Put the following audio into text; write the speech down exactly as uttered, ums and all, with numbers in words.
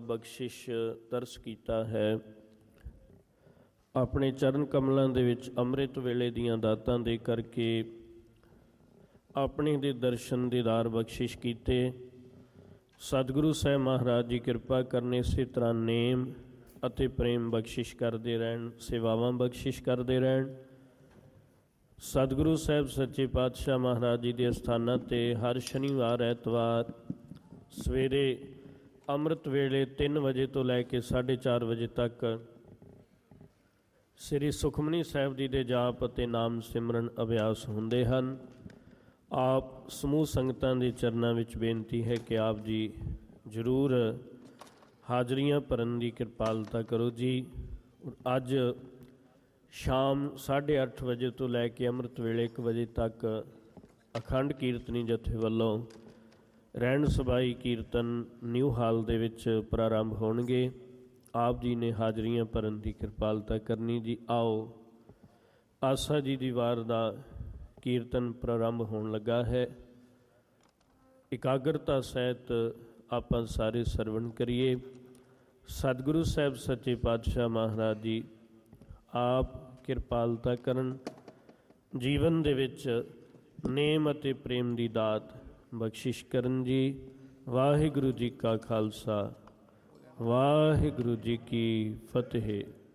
ਬਖਸ਼ਿਸ਼ ਤਰਸ ਕੀਤਾ ਹੈ। ਆਪਣੇ ਚਰਨ ਕਮਲਾਂ ਦੇ ਵਿੱਚ ਅੰਮ੍ਰਿਤ ਵੇਲੇ ਦੀਆਂ ਦਾਤਾਂ ਦੇ ਕਰਕੇ ਆਪਣੇ ਦੇ ਦਰਸ਼ਨ ਦੀਦਾਰ ਬਖਸ਼ਿਸ਼ ਕੀਤੇ। ਸਤਿਗੁਰੂ ਸਾਹਿਬ ਮਹਾਰਾਜ ਜੀ ਕਿਰਪਾ ਕਰਨ, ਇਸੇ ਤਰ੍ਹਾਂ ਨੇਮ ਅਤੇ ਪ੍ਰੇਮ ਬਖਸ਼ਿਸ਼ ਕਰਦੇ ਰਹਿਣ, ਸੇਵਾਵਾਂ ਬਖਸ਼ਿਸ਼ ਕਰਦੇ ਰਹਿਣ। ਸਤਿਗੁਰੂ ਸਾਹਿਬ ਸੱਚੇ ਪਾਤਸ਼ਾਹ ਮਹਾਰਾਜ ਜੀ ਦੇ ਅਸਥਾਨਾਂ 'ਤੇ ਹਰ ਸ਼ਨੀਵਾਰ ਐਤਵਾਰ ਸਵੇਰੇ ਅੰਮ੍ਰਿਤ ਵੇਲੇ ਤਿੰਨ ਵਜੇ ਤੋਂ ਲੈ ਕੇ ਸਾਢੇ ਚਾਰ ਵਜੇ ਤੱਕ ਸ੍ਰੀ ਸੁਖਮਨੀ ਸਾਹਿਬ ਜੀ ਦੇ ਜਾਪ ਅਤੇ ਨਾਮ ਸਿਮਰਨ ਅਭਿਆਸ ਹੁੰਦੇ ਹਨ। ਆਪ ਸਮੂਹ ਸੰਗਤਾਂ ਦੇ ਚਰਨਾਂ ਵਿੱਚ ਬੇਨਤੀ ਹੈ ਕਿ ਆਪ ਜੀ ਜ਼ਰੂਰ ਹਾਜ਼ਰੀਆਂ ਭਰਨ ਦੀ ਕਿਰਪਾਲਤਾ ਕਰੋ ਜੀ। ਅੱਜ ਸ਼ਾਮ ਸਾਢੇ ਅੱਠ ਵਜੇ ਤੋਂ ਲੈ ਕੇ ਅੰਮ੍ਰਿਤ ਵੇਲੇ ਇੱਕ ਵਜੇ ਤੱਕ ਅਖੰਡ ਕੀਰਤਨੀ ਜਥੇ ਵੱਲੋਂ ਰਹਿਣ ਸਬਾਈ ਕੀਰਤਨ ਨਿਊ ਹਾਲ ਦੇ ਵਿੱਚ ਪ੍ਰਾਰੰਭ ਹੋਣਗੇ। ਆਪ ਜੀ ਨੇ ਹਾਜ਼ਰੀਆਂ ਭਰਨ ਦੀ ਕਿਰਪਾਲਤਾ ਕਰਨੀ ਜੀ। ਆਓ, ਆਸਾ ਜੀ ਦੀ ਵਾਰ ਦਾ ਕੀਰਤਨ ਪ੍ਰਾਰੰਭ ਹੋਣ ਲੱਗਾ ਹੈ। ਇਕਾਗਰਤਾ ਸਹਿਤ ਆਪਾਂ ਸਾਰੇ ਸਰਵਣ ਕਰੀਏ। ਸਤਿਗੁਰੂ ਸਾਹਿਬ ਸੱਚੇ ਪਾਤਸ਼ਾਹ ਮਹਾਰਾਜ ਜੀ ਆਪ ਕਿਰਪਾਲਤਾ ਕਰਨ, ਜੀਵਨ ਦੇ ਵਿੱਚ ਨੇਮ ਅਤੇ ਪ੍ਰੇਮ ਦੀ ਦਾਤ ਬਖਸ਼ਿਸ਼ ਕਰਨ ਜੀ। ਵਾਹਿਗੁਰੂ ਜੀ ਕਾ ਖਾਲਸਾ, ਵਾਹਿਗੁਰੂ ਜੀ ਕੀ ਫਤਿਹ।